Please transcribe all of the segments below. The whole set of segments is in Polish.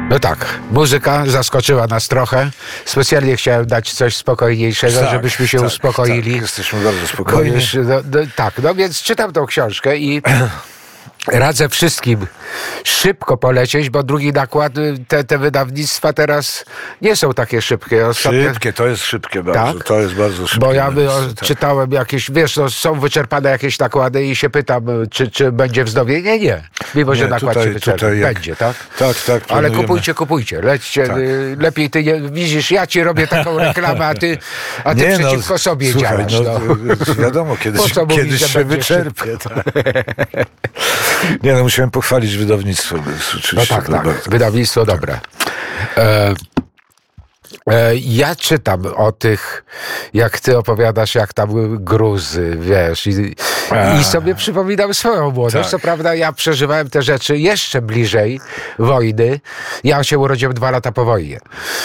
No tak, muzyka zaskoczyła nas trochę. Specjalnie chciałem dać coś spokojniejszego, Tak, żebyśmy się uspokoili. Tak, jesteśmy bardzo spokojni. Tak, no więc czytam tą książkę i radzę wszystkim szybko polecieć, bo drugi nakład, te wydawnictwa teraz nie są takie szybkie. Szybkie, to jest szybkie bardzo. Tak? To jest bardzo szybkie. Bo ja tak. czytałem jakieś, wiesz, no, są wyczerpane jakieś nakłady i się pytam, czy będzie wznowienie? Nie. Mimo, że nakład się wyczerpie. Będzie, tak? Tak. Ale planujemy. kupujcie. Lećcie. Tak. Lepiej ty nie widzisz, ja ci robię taką reklamę, a ty nie, przeciwko sobie słuchaj, działasz. Wiadomo, kiedyś się wyczerpie. Tak. Nie, no musiałem pochwalić wydawnictwo. No tak. Wydawnictwo dobre. Ja czytam o tych, jak ty opowiadasz, jak tam były Gruzy, wiesz, i sobie przypominam swoją młodość. Co prawda ja przeżywałem te rzeczy jeszcze bliżej wojny. Ja się urodziłem 2 lata po wojnie.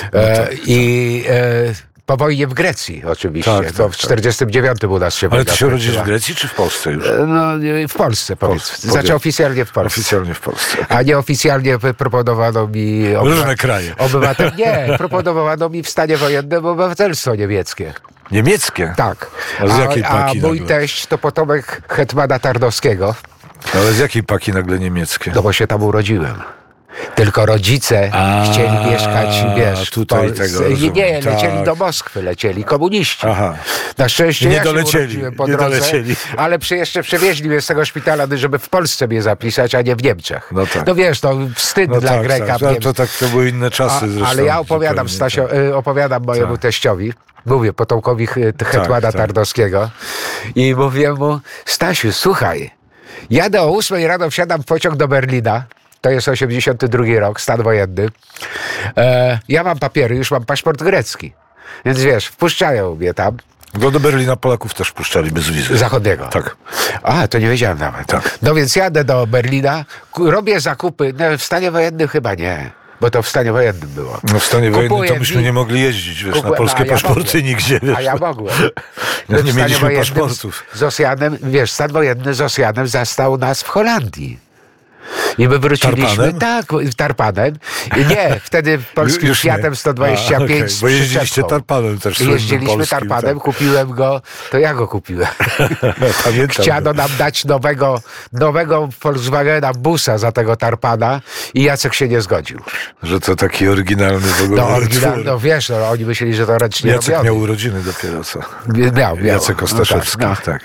Po wojnie w Grecji oczywiście. To w 49 u nas się Ale ty się urodziłeś w Grecji czy w Polsce już? No, w Polsce, powiedzmy. Znaczy oficjalnie w Polsce. Oficjalnie w Polsce. A nieoficjalnie proponowano mi... Różne kraje. Proponowano mi w stanie wojennym obywatelstwo niemieckie. Niemieckie? Tak. A z jakiej paki mój teść to potomek hetmana Tarnowskiego. Ale z jakiej paki nagle niemieckie? No bo się tam urodziłem. Tylko rodzice chcieli mieszkać, wiesz, tutaj lecieli do Moskwy, lecieli komuniści. Aha. Na szczęście nie dolecieli, po drodze, ale jeszcze przewieźli mnie z tego szpitala, żeby w Polsce mnie zapisać, a nie w Niemczech. No, tak. No wiesz, to wstyd dla Greka. To były inne czasy zresztą. Ale ja opowiadam, Stasio, opowiadam mojemu teściowi, mówię potomkowi hetmana Tarnowskiego i mówię mu, Stasiu, słuchaj, jadę o 8 rano, wsiadam w pociąg do Berlina. To jest 82 rok, stan wojenny. Ja mam papiery, już mam paszport grecki. Więc wiesz, wpuszczają mnie tam. Do Berlina Polaków też wpuszczali bez wizy. Zachodniego. Tak. To nie wiedziałem nawet. Tak. No więc jadę do Berlina, robię zakupy. No, w stanie wojennym chyba nie. Bo to w stanie wojennym było. No w stanie wojennym to myśmy nie mogli jeździć, wiesz, na polskie paszporty nigdzie, wiesz. A ja mogłem. Nie mieliśmy paszportów. Z Osjanem, wiesz, stan wojenny z Osjanem zastał nas w Holandii. I my wróciliśmy, tarpanem. Nie, wtedy polskim Fiatem 125. Bo jeździliście tarpanem też. Jeździliśmy tarpanem, kupiłem go, to ja go kupiłem. Chciano nam dać nowego Volkswagena busa za tego tarpana i Jacek się nie zgodził. Że to taki oryginalny w ogóle no wiesz, oni myśleli, że to ręcznie Jacek robione. miał urodziny dopiero co. Miał. Jacek Ostaszewski. Tak.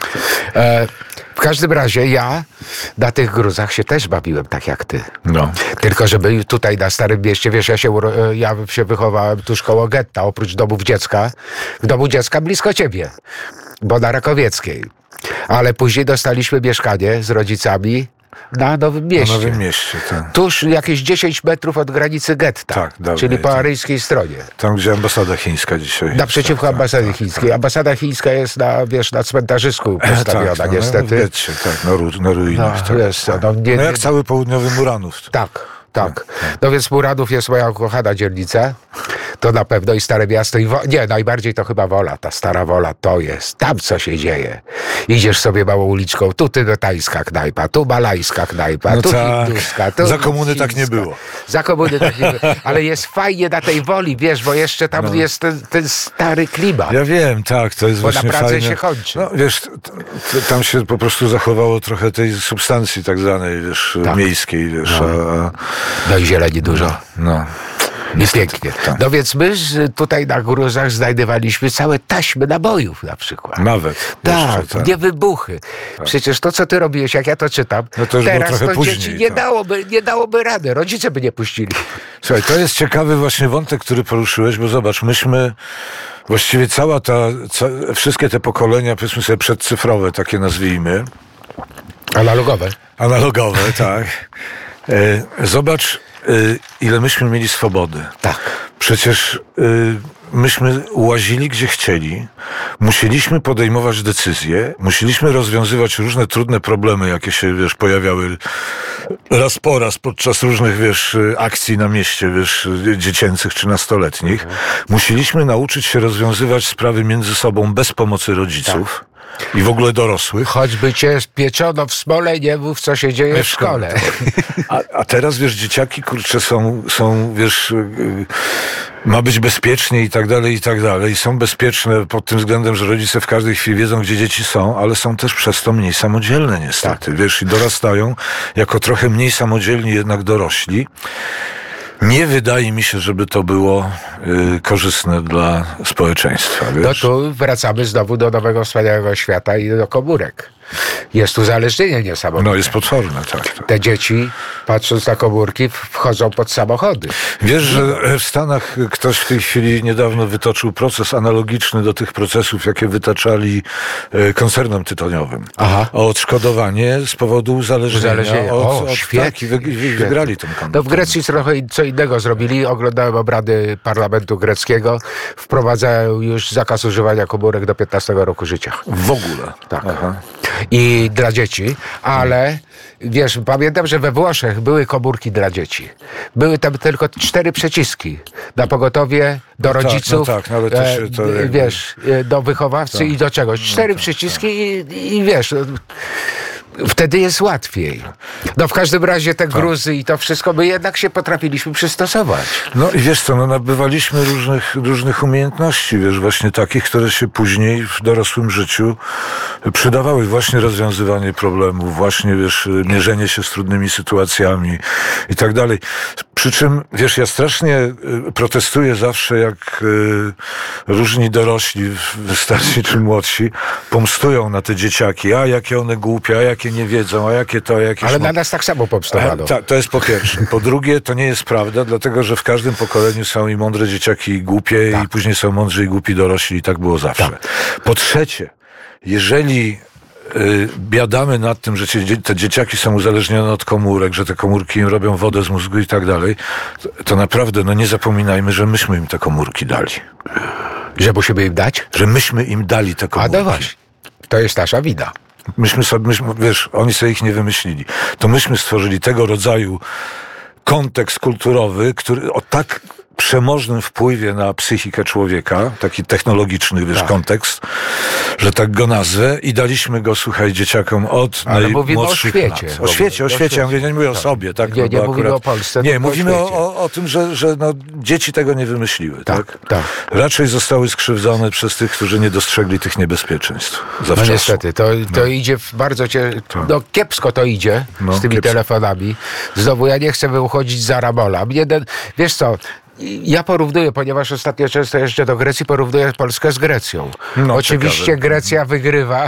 W każdym razie ja na tych gruzach się też bawiłem tak jak ty. No. Tylko żeby tutaj na Starym Mieście, wiesz, ja się wychowałem tuż koło getta, oprócz domów dziecka. W domu dziecka blisko ciebie, bo na Rakowieckiej. Ale później dostaliśmy mieszkanie z rodzicami na Nowym Mieście. Na Nowym Mieście, tak. Tuż jakieś 10 metrów od granicy getta. Tak, czyli po aryjskiej stronie. Tam, gdzie ambasada chińska dzisiaj. Naprzeciwko ambasady chińskiej. Ambasada chińska jest na cmentarzysku postawiona, niestety. W getcie, na ruinach. Jak cały południowy Muranów. Tak. No więc Muranów jest moja ukochana dzielnica. To na pewno i Stare Miasto. Najbardziej to chyba Wola. Ta Stara Wola to jest. Tam co się dzieje. Idziesz sobie małą uliczką. Tu tybetańska knajpa, tu malajska knajpa, tu hinduska. Za komuny tak nie było. Za komuny tak nie było. Ale jest fajnie na tej Woli, wiesz, bo jeszcze tam jest ten stary klimat. Ja wiem, tak. To jest bo właśnie na Pradze fajne. się kończy. No wiesz, tam się po prostu zachowało trochę tej substancji tak zwanej, wiesz, miejskiej, wiesz. No i zieleni dużo. No. I pięknie. Tak. No więc my tutaj na gruzach znajdowaliśmy całe taśmy nabojów na przykład. Nawet. Tak, nie wybuchy. Tak. Przecież to, co ty robiłeś, jak ja to czytam, to teraz to później, dzieci nie dałoby rady. Rodzice by nie puścili. Słuchaj, to jest ciekawy właśnie wątek, który poruszyłeś, bo zobacz, myśmy właściwie wszystkie te pokolenia, powiedzmy sobie przedcyfrowe, takie nazwijmy. Analogowe, tak. Zobacz, ile myśmy mieli swobody. Tak. Przecież myśmy łazili gdzie chcieli, musieliśmy podejmować decyzje, musieliśmy rozwiązywać różne trudne problemy, jakie się, wiesz, pojawiały raz po raz podczas różnych, wiesz, akcji na mieście, wiesz, dziecięcych czy nastoletnich. Musieliśmy nauczyć się rozwiązywać sprawy między sobą bez pomocy rodziców. i w ogóle dorosłych. Choćby cię pieczono w smole, nie mów, co się dzieje w szkole. A teraz, wiesz, dzieciaki, kurczę, są wiesz, ma być bezpiecznie i tak dalej, i tak dalej. I są bezpieczne pod tym względem, że rodzice w każdej chwili wiedzą, gdzie dzieci są, ale są też przez to mniej samodzielne niestety. Tak. Wiesz, i dorastają jako trochę mniej samodzielni jednak dorośli. Nie wydaje mi się, żeby to było korzystne dla społeczeństwa. Wiesz? No tu wracamy znowu do nowego wspaniałego świata i do komórek. Jest uzależnienie niesamowite. No jest potworne, tak. Te dzieci, patrząc na komórki, wchodzą pod samochody. Wiesz, że w Stanach ktoś w tej chwili niedawno wytoczył proces analogiczny do tych procesów, jakie wytaczali koncernom tytoniowym. Aha. O odszkodowanie z powodu uzależnienia od świetnie, tak, i wygrali ten konkurs. No w Grecji trochę co innego zrobili. Oglądałem obrady parlamentu greckiego. Wprowadzają już zakaz używania komórek do 15 roku życia. W ogóle? Tak. Aha. I dla dzieci, ale wiesz, pamiętam, że we Włoszech były komórki dla dzieci. Były tam tylko 4 przyciski. Na pogotowie, do rodziców, ale też wiesz, do wychowawcy i do czegoś. 4 przyciski i wiesz... Wtedy jest łatwiej. No w każdym razie te gruzy i to wszystko, my jednak się potrafiliśmy przystosować. No i wiesz co, nabywaliśmy różnych umiejętności, wiesz, właśnie takich, które się później w dorosłym życiu przydawały. Właśnie rozwiązywanie problemów, właśnie, wiesz, mierzenie się z trudnymi sytuacjami i tak dalej. Przy czym, wiesz, ja strasznie protestuję zawsze, jak różni dorośli, starsi czy młodsi, pomstują na te dzieciaki. A jakie one głupie, a jakie nie wiedzą, a jakie to, jakie... Ale na nas tak samo pomstowano. To jest po pierwsze. Po drugie, to nie jest prawda, dlatego, że w każdym pokoleniu są i mądre dzieciaki, i głupie, i później są mądrzy i głupi dorośli, i tak było zawsze. Tak. Po trzecie, jeżeli biadamy nad tym, że te dzieciaki są uzależnione od komórek, że te komórki im robią wodę z mózgu i tak dalej, to naprawdę, nie zapominajmy, że myśmy im te komórki dali. Że musimy im dać? Że myśmy im dali te komórki. A no właśnie, to jest nasza wina. Wiesz, oni sobie ich nie wymyślili. To myśmy stworzyli tego rodzaju kontekst kulturowy, który o tak przemożnym wpływie na psychikę człowieka, taki technologiczny, wiesz, kontekst, że tak go nazwę, i daliśmy go, słuchaj, dzieciakom od najmłodszych lat. O świecie. Ja nie mówię o sobie, tak? Nie mówimy o Polsce. Nie, mówimy o tym, że dzieci tego nie wymyśliły, tak? Raczej zostały skrzywdzone przez tych, którzy nie dostrzegli tych niebezpieczeństw zawczasu. No niestety, to idzie bardzo kiepsko to idzie z tymi telefonami. Znowu, ja nie chcę uchodzić za Ramola. Wiesz co, ja porównuję, ponieważ ostatnio często jeżdżę do Grecji, porównuję Polskę z Grecją. Oczywiście ciekawe. Grecja wygrywa,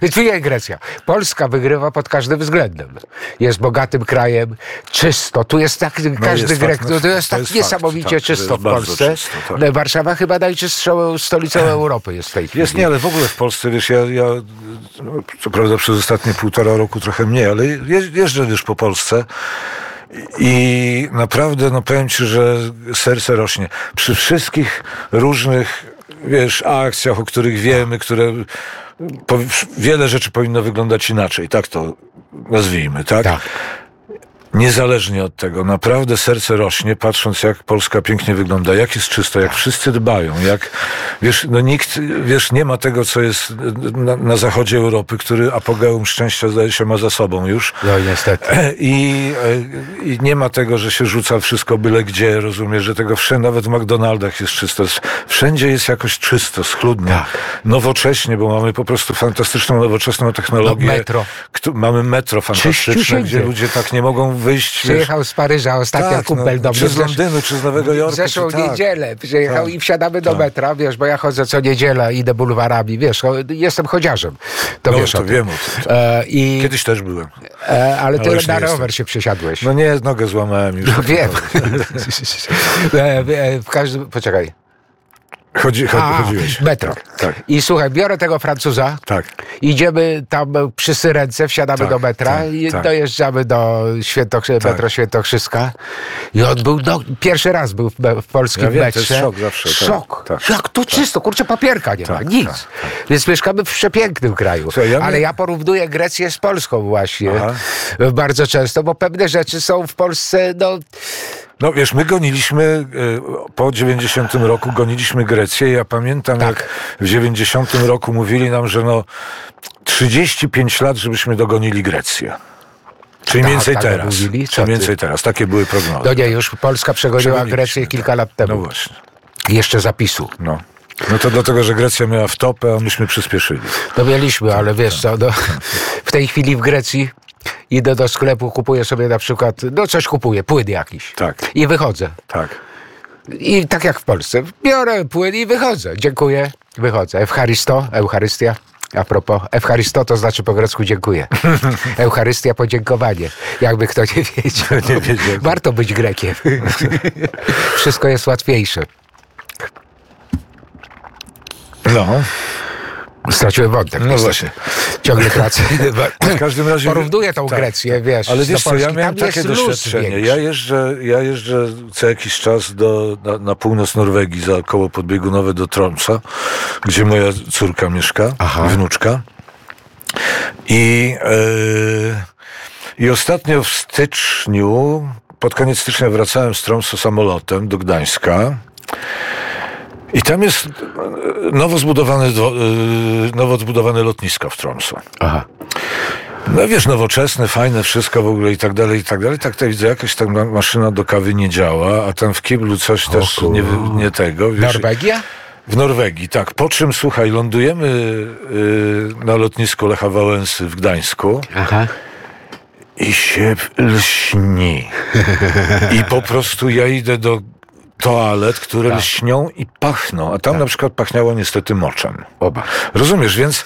Polska wygrywa pod każdym względem. Jest bogatym krajem, czysto. Tu jest tak, każdy Grek, to jest tak niesamowicie czysto w Polsce. Czysto, tak. Warszawa chyba najczystszą stolicą Europy jest w tej chwili. Jest, nie, ale w ogóle w Polsce, wiesz, ja co prawda przez ostatnie 1,5 roku trochę mniej, ale jeżdżę, wiesz, po Polsce. I naprawdę, powiem ci, że serce rośnie. Przy wszystkich różnych, wiesz, akcjach, o których wiemy, wiele rzeczy powinno wyglądać inaczej, tak to nazwijmy, tak? Niezależnie od tego, naprawdę serce rośnie, patrząc, jak Polska pięknie wygląda, jak jest czysto, jak wszyscy dbają, jak, wiesz, nikt, wiesz, nie ma tego, co jest na zachodzie Europy, który apogeum szczęścia, zdaje się, ma za sobą już. No niestety. I nie ma tego, że się rzuca wszystko byle gdzie, rozumiesz, że tego wszędzie, nawet w McDonaldach jest czysto. Wszędzie jest jakoś czysto, schludnie, nowocześnie, bo mamy po prostu fantastyczną, nowoczesną technologię. Metro. Mamy metro fantastyczne, gdzie ludzie tak nie mogą wyjść. Przyjechał z Paryża ostatnio kumpel do mnie. Czy z Londynu, czy z Nowego Jorku. Zeszłą niedzielę przyjechał i wsiadamy do metra, wiesz, bo ja chodzę co niedzielę, idę bulwarami, wiesz, jestem chodziarzem. To wiesz to wiem. Kiedyś też byłem. Ale ty na rower się przesiadłeś. No nie, nogę złamałem już. No wiem. Poczekaj. Chodziłeś. Metro. Tak. I słuchaj, biorę tego Francuza, idziemy tam przy Syrence, wsiadamy do metra i dojeżdżamy do metro Świętokrzyska. I on był, pierwszy raz był w polskim metrze. To jest szok zawsze. Szok. Jak to czysto, kurczę, papierka nie ma, nic. Więc mieszkamy w przepięknym kraju. Ale ja porównuję Grecję z Polską właśnie bardzo często, bo pewne rzeczy są w Polsce, No wiesz, my goniliśmy po 90 roku, goniliśmy Grecję. Ja pamiętam, jak w 90 roku mówili nam, że 35 lat, żebyśmy dogonili Grecję. Czyli mniej więcej teraz. Mówili? Czyli mniej więcej teraz. Takie były prognozy. No nie, już Polska przegoniła Grecję kilka lat temu. No właśnie. Jeszcze zapisu. No to dlatego, że Grecja miała wtopę, a myśmy przyspieszyli. No mieliśmy, ale wiesz co, w tej chwili w Grecji idę do sklepu, kupuję sobie na przykład, coś kupuję, płyn jakiś. Tak. I wychodzę. Tak. I tak jak w Polsce, biorę płyn i wychodzę. Dziękuję, wychodzę. Eucharystia. A propos, Eucharysto to znaczy po grecku dziękuję. Eucharystia, podziękowanie. Jakby kto nie wiedział. Warto być Grekiem. Wszystko jest łatwiejsze. No. Straciłem wątek. No właśnie. Ciągle tracę. W każdym razie... Porównuję tą Grecję, wiesz. Ale wiesz co, ja miałem tam takie doświadczenie. Ja jeżdżę co jakiś czas na północ Norwegii, za koło podbiegunowe do Tromsø, gdzie moja córka mieszka, wnuczka. I ostatnio w styczniu, pod koniec stycznia wracałem z Tromsø samolotem do Gdańska. I tam jest nowo zbudowane lotnisko w Tromsø. Aha. No wiesz, nowoczesne, fajne, wszystko w ogóle i tak dalej, i tak dalej. Tak to widzę, jakaś tam maszyna do kawy nie działa, a tam w kiblu coś też nie tego. Wiesz, Norwegia? W Norwegii, tak. Po czym, słuchaj, lądujemy na lotnisku Lecha Wałęsy w Gdańsku. Aha. I się lśni. I po prostu ja idę do toalet, które lśnią i pachną. A tam na przykład pachniało niestety moczem. Oba. Rozumiesz, więc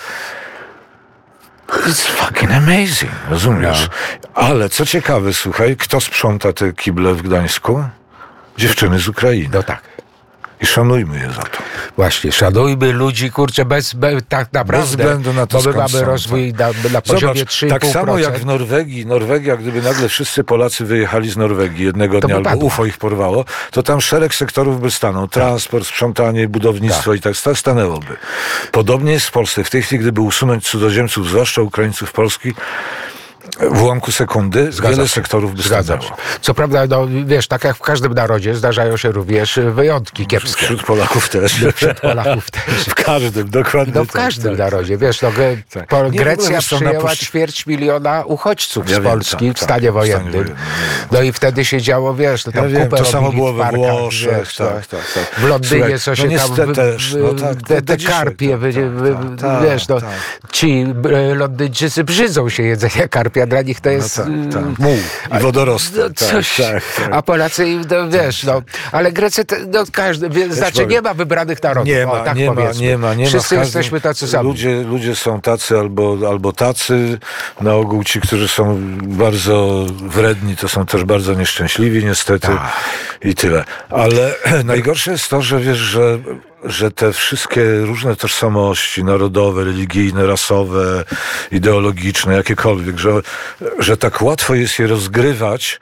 it's fucking amazing. Rozumiesz? Ale co ciekawe, słuchaj, kto sprząta te kible w Gdańsku? Dziewczyny z Ukrainy. No tak. I szanujmy je za to. Właśnie, szanujmy ludzi, kurczę, tak naprawdę. Bez względu na to, bo my mamy są, rozwój na poziomie 3,5%. Tak samo jak w Norwegii. Norwegia, gdyby nagle wszyscy Polacy wyjechali z Norwegii jednego dnia, albo UFO ich porwało, to tam szereg sektorów by stanął. Transport, sprzątanie, budownictwo i tak stanęłoby. Podobnie jest w Polsce. W tej chwili, gdyby usunąć cudzoziemców, zwłaszcza Ukraińców Polski, w ułamku sekundy wiele sektorów by stanęło. Co prawda, no, wiesz, tak jak w każdym narodzie zdarzają się również wyjątki kiepskie. Wśród Polaków też. Wśród Polaków też. W każdym, dokładnie. No w każdym narodzie. Wiesz, no, Grecja przyjęła 250 000 uchodźców z Polski w stanie wojennym. No i wtedy się działo, wiesz, no, tam kupę to samo było we parkach, Włoszech. wiesz, tak. W Londynie co się tam... Te karpie, wiesz, no, ci Londyńczycy brzydzą się jedzenia karpia. Dla nich to jest muł i wodorosty. A Polacy, no, wiesz, no, ale Grecy, no, każdy, znaczy nie ma wybranych narodów. Nie ma. Wszyscy jesteśmy tacy sami. Ludzie są tacy albo tacy. Na ogół ci, którzy są bardzo wredni, to są też bardzo nieszczęśliwi niestety. I tyle. Ale najgorsze jest to, że wiesz, że te wszystkie różne tożsamości narodowe, religijne, rasowe, ideologiczne, jakiekolwiek, że tak łatwo jest je rozgrywać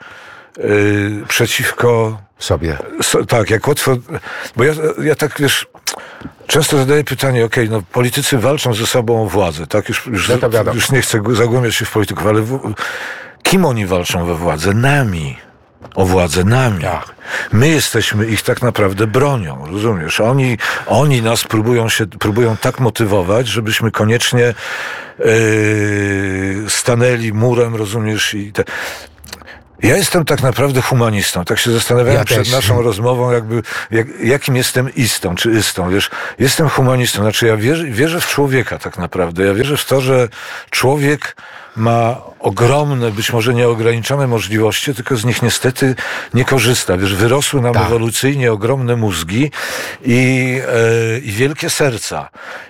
przeciwko sobie. Tak, jak łatwo... Bo ja tak, wiesz, często zadaję pytanie, no politycy walczą ze sobą o władzę, tak? Już nie chcę zagłębiać się w polityków, ale kim oni walczą we władzę? Nami. O władzę nami. My jesteśmy ich tak naprawdę bronią, rozumiesz? Oni nas próbują tak motywować, żebyśmy koniecznie stanęli murem, rozumiesz? Ja jestem tak naprawdę humanistą. Tak się zastanawiałem przed naszą rozmową, jakim jestem istą, czy istą, wiesz? Jestem humanistą, znaczy ja wierzę w człowieka tak naprawdę. Ja wierzę w to, że człowiek ma ogromne, być może nieograniczone możliwości, tylko z nich niestety nie korzysta. Wiesz, wyrosły nam ewolucyjnie ogromne mózgi i wielkie serca.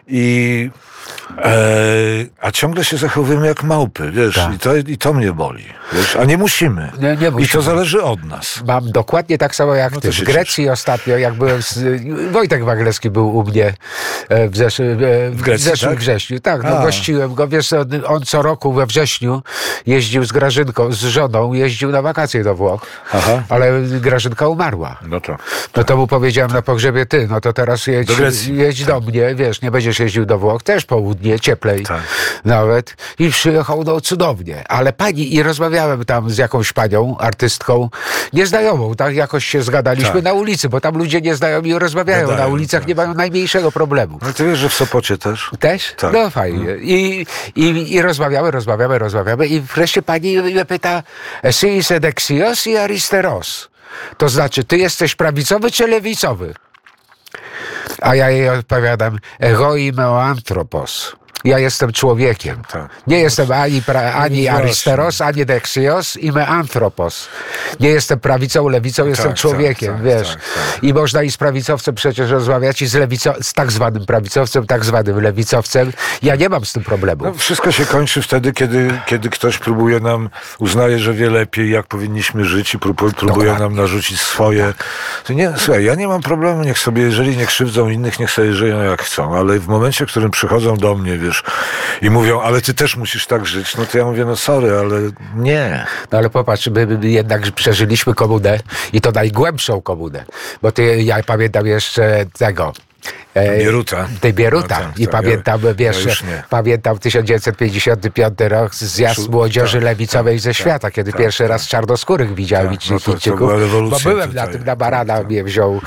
A ciągle się zachowujemy jak małpy, wiesz, i to mnie boli, wiesz, a nie musimy. Nie musimy. I to zależy od nas. Mam dokładnie tak samo jak ty. W Grecji ostatnio, jak byłem Wojtek Waglewski był u mnie w zeszłym wrześniu. Gościłem go, wiesz, on co roku we wrześniu jeździł z Grażynką, z żoną, jeździł na wakacje do Włoch, ale Grażynka umarła. No to mu powiedziałem na pogrzebie, no to teraz jedź do mnie, wiesz, nie będziesz jeździł do Włoch, też południe, cieplej nawet i przyjechał cudownie. Ale pani, i rozmawiałem tam z jakąś panią, artystką, nieznajomą, tak jakoś się zgadaliśmy na ulicy, bo tam ludzie nieznajomi rozmawiają na ulicach, nie mają najmniejszego problemu. No ty wiesz, że w Sopocie też? Też? Tak. No fajnie. I rozmawiamy i wreszcie pani mnie pyta, si sedexios i aristeros. To znaczy, ty jesteś prawicowy czy lewicowy? A ja jej odpowiadam, anthropos. Ja jestem człowiekiem. Nie jestem ani aristeros, ani dexios i anthropos. Nie jestem prawicą, lewicą, jestem człowiekiem, wiesz. I można i z prawicowcem przecież rozmawiać, i z tak zwanym prawicowcem, tak zwanym lewicowcem. Ja nie mam z tym problemu. No, wszystko się kończy wtedy, kiedy ktoś próbuje nam, uznaje, że wie lepiej, jak powinniśmy żyć i próbuje nam narzucić swoje. Nie, słuchaj, ja nie mam problemu, niech sobie, jeżeli nie krzywdzą innych, niech sobie żyją jak chcą, ale w momencie, w którym przychodzą do mnie, wiesz, i mówią, ale ty też musisz tak żyć, no to ja mówię, no sorry, ale nie. No ale popatrz, my jednak przeżyliśmy komunę i to najgłębszą komunę, bo ja pamiętam jeszcze tego... Bieruta. I pamiętam, pamiętam 1955 rok, zjazd młodzieży lewicowej ze świata, kiedy pierwszy raz czarnoskórych widziałem i Chińczyków, bo byłem na tym, na barana mnie wziął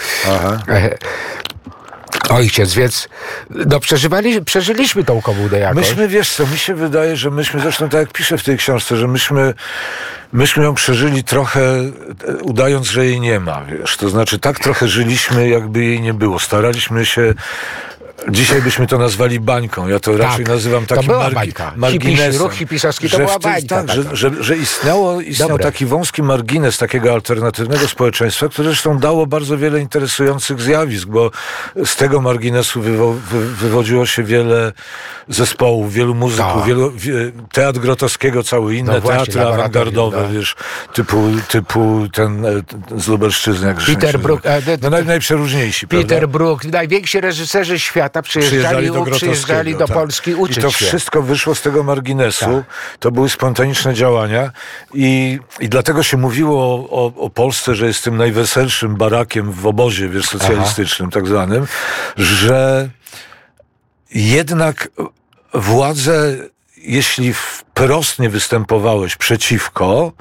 ojciec, więc no przeżyliśmy tą komunę jakoś. Myśmy, wiesz co, mi się wydaje, że myśmy, zresztą tak jak piszę w tej książce, że myśmy ją przeżyli trochę udając, że jej nie ma, wiesz. To znaczy tak trochę żyliśmy, jakby jej nie było. Staraliśmy się. Dzisiaj byśmy to nazwali bańką. Ja to raczej nazywam takim marginesem. Ruch hipisowski to była bańka. Że istniał taki wąski margines takiego alternatywnego społeczeństwa, które zresztą dało bardzo wiele interesujących zjawisk, bo z tego marginesu wywodziło się wiele zespołów, wielu muzyków, teatr Grotowskiego, całe inne teatry awangardowe, wiesz, typu ten z Lubelszczyzny, jak Peter Brook. Najprzeróżniejsi, Peter Brook, najwięksi reżyserzy świata przyjeżdżali do Polski uczyć się. I to wszystko wyszło z tego marginesu. To były spontaniczne działania i dlatego się mówiło o Polsce, że jest tym najweselszym barakiem w obozie, wiesz, socjalistycznym tak zwanym, że jednak władze, jeśli wprost nie występowałeś przeciwko,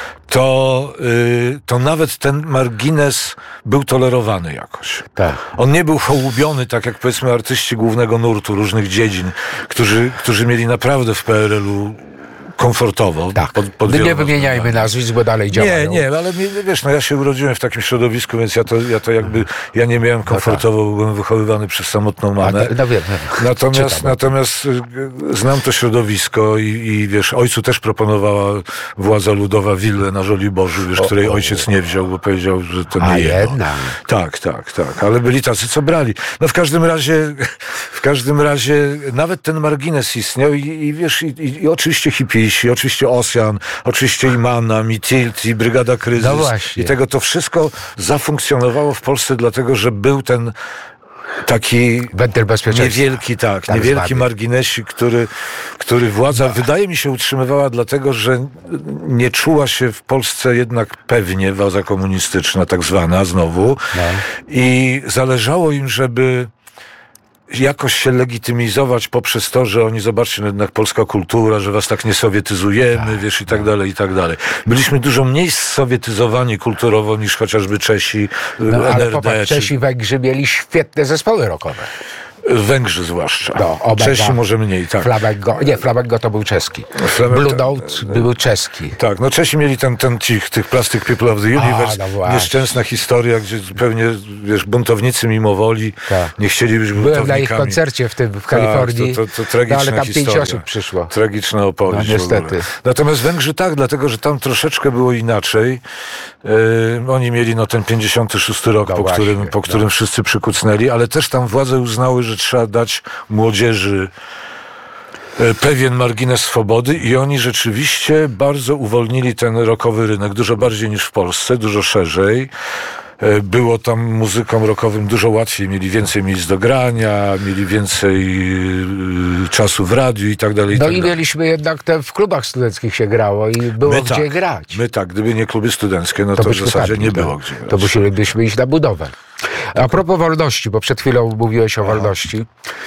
to nawet ten margines był tolerowany jakoś. On nie był hołubiony, tak jak powiedzmy artyści głównego nurtu różnych dziedzin, którzy mieli naprawdę w PRL-u komfortowo. Nie wymieniajmy nazwisk, bo dalej działają. Nie, ale wiesz, no ja się urodziłem w takim środowisku, więc ja nie miałem komfortowo, byłem wychowywany przez samotną mamę. Natomiast znam to środowisko i wiesz, ojcu też proponowała władza ludowa willę na Żoliborzu, wiesz, której ojciec nie wziął, bo powiedział, że to nie jego. Tak, ale byli tacy, co brali. No w każdym razie nawet ten margines istniał i wiesz, i oczywiście hippie, i oczywiście Ocean, oczywiście i Manam, i Tilt, i Brygada Kryzys. No właśnie. I tego to wszystko zafunkcjonowało w Polsce, dlatego że był ten taki niewielki marginesik, który władza, wydaje mi się, utrzymywała dlatego, że nie czuła się w Polsce jednak pewnie, władza komunistyczna tak zwana znowu, i zależało im, żeby jakoś się legitymizować poprzez to, że oni, zobaczcie, no jednak polska kultura, że was tak nie sowietyzujemy, wiesz, i tak dalej, i tak dalej. Byliśmy dużo mniej sowietyzowani kulturowo niż chociażby Czesi, ale popatrz, Czesi, Węgrzy mieli świetne zespoły rockowe. Węgrzy zwłaszcza. Czesi może mniej, tak. Flamengo to był czeski. Blue Note był czeski. Tak, no Czesi mieli tych Plastic People of the Universe, nieszczęsna historia, gdzie zupełnie, wiesz, buntownicy mimo woli nie chcieli być buntownikami. Byłem na ich koncercie w Kalifornii, to tragiczna ale tam historia. 5 osób przyszło. Tragiczna opowieść. No, niestety. Natomiast Węgrzy dlatego, że tam troszeczkę było inaczej. Oni mieli ten 56 rok, po którym wszyscy przykucnęli, ale też tam władze uznały, że trzeba dać młodzieży pewien margines swobody i oni rzeczywiście bardzo uwolnili ten rockowy rynek, dużo bardziej niż w Polsce, dużo szerzej. Było tam muzykom rockowym dużo łatwiej, mieli więcej miejsc do grania, mieli więcej czasu w radiu i tak dalej. I mieliśmy jednak w klubach studenckich się grało i było gdzie grać. Gdyby nie kluby studenckie, to w zasadzie nie było gdzie grać. To musielibyśmy iść na budowę. A propos wolności, bo przed chwilą mówiłeś o wolności.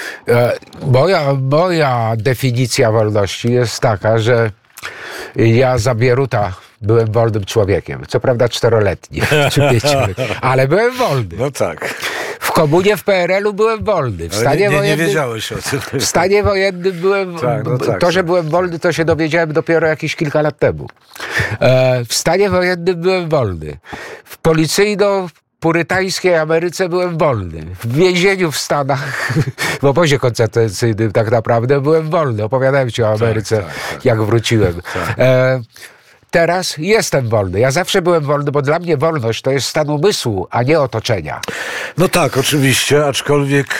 Moja definicja wolności jest taka, że ja za Bieruta byłem wolnym człowiekiem. Co prawda 4-letni, czy 5-letni, ale byłem wolny. No tak. W komunie w PRL-u byłem wolny. W stanie wojennym, nie wiedziałeś o tym. W stanie wojennym byłem... że byłem wolny, to się dowiedziałem dopiero jakieś kilka lat temu. W stanie wojennym byłem wolny. W policyjno-purytańskiej Ameryce byłem wolny. W więzieniu w Stanach, w obozie koncentracyjnym tak naprawdę byłem wolny. Opowiadałem ci o Ameryce, jak wróciłem. Teraz jestem wolny. Ja zawsze byłem wolny, bo dla mnie wolność to jest stan umysłu, a nie otoczenia. No tak, oczywiście, aczkolwiek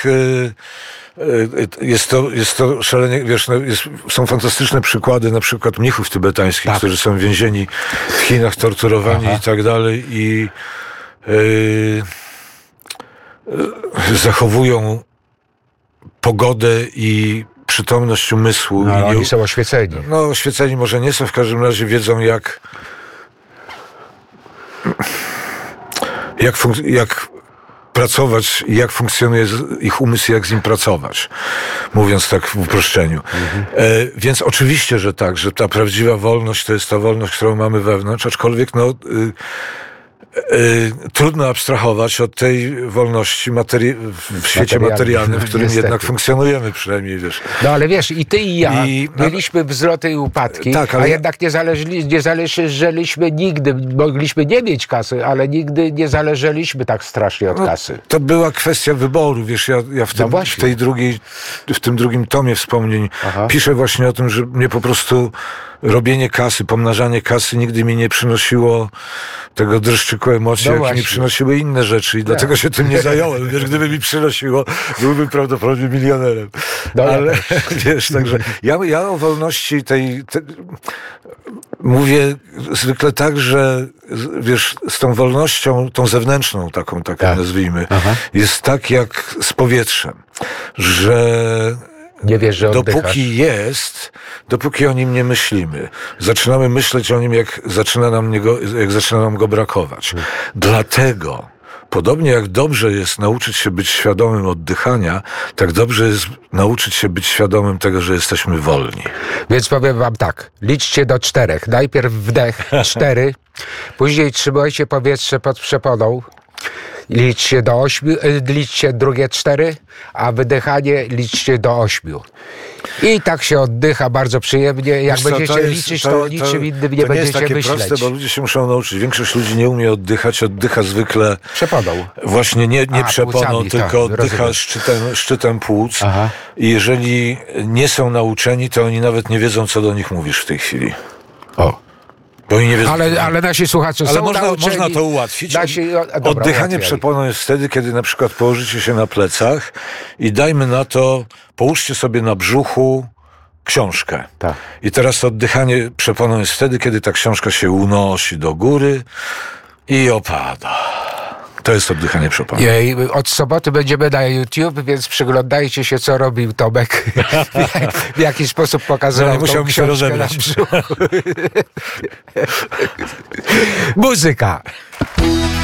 jest to szalenie, wiesz, są fantastyczne przykłady, na przykład mnichów tybetańskich, którzy są więzieni w Chinach, torturowani i tak dalej i zachowują pogodę i przytomność umysłu. No, oni są oświeceni. No, oświeceni może nie są, w każdym razie wiedzą jak pracować i jak funkcjonuje ich umysł, jak z nim pracować. Mówiąc tak w uproszczeniu. Więc oczywiście, że tak, że ta prawdziwa wolność to jest ta wolność, którą mamy wewnątrz, aczkolwiek trudno abstrahować od tej wolności w świecie materialnym, w którym niestety jednak funkcjonujemy, przynajmniej, wiesz. No ale wiesz, i ty i ja mieliśmy wzloty i upadki, a jednak nie zależeliśmy nigdy, mogliśmy nie mieć kasy, ale nigdy nie zależeliśmy tak strasznie od kasy. To była kwestia wyboru, wiesz, ja w tym drugim tomie wspomnień piszę właśnie o tym, że mnie po prostu robienie kasy, pomnażanie kasy nigdy mi nie przynosiło tego dreszczyku emocji, jak mi przynosiły inne rzeczy i dlatego się tym nie zająłem. Wiesz, gdyby mi przynosiło, byłbym prawdopodobnie milionerem. Ale wiesz, także ja o wolności mówię zwykle tak, że wiesz, z tą wolnością, tą zewnętrzną taką nazwijmy, jest tak jak z powietrzem, że nie wiesz, że oddychasz. Dopóki o nim nie myślimy. Zaczynamy myśleć o nim, jak zaczyna nam go brakować. Dlatego, podobnie jak dobrze jest nauczyć się być świadomym oddychania, tak dobrze jest nauczyć się być świadomym tego, że jesteśmy wolni. Więc powiem wam tak, liczcie do 4. Najpierw wdech 4, później trzymajcie powietrze pod przeponą, liczcie do 8, liczcie drugie 4, a wydychanie liczcie do 8. I tak się oddycha bardzo przyjemnie. Jak będziecie liczyć, to o niczym innym nie będziecie myśleć. To nie jest takie proste, bo ludzie się muszą nauczyć. Większość ludzi nie umie oddychać. Oddycha zwykle przeponą. Właśnie nie przeponą, płucami, tylko oddycha szczytem płuc. I jeżeli nie są nauczeni, to oni nawet nie wiedzą, co do nich mówisz w tej chwili. Bo nie wiedzą, ale nasi słuchacze są nauczeni. Można to ułatwić. Oddychanie przeponą jest wtedy, kiedy na przykład położycie się na plecach i dajmy na to, połóżcie sobie na brzuchu książkę. Tak. I teraz oddychanie przeponą jest wtedy, kiedy ta książka się unosi do góry i opada. To jest oddychanie przeponą. Od soboty będziemy na YouTube, więc przyglądajcie się, co robił Tomek. W jaki sposób pokazywał tą książkę na brzuchu. Muzyka.